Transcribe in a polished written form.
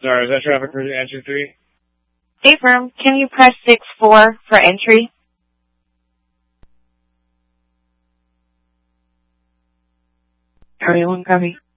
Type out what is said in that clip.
Sorry, is that traffic for entry 3? State firm, can you press 6-4 for entry? Area 1, copy.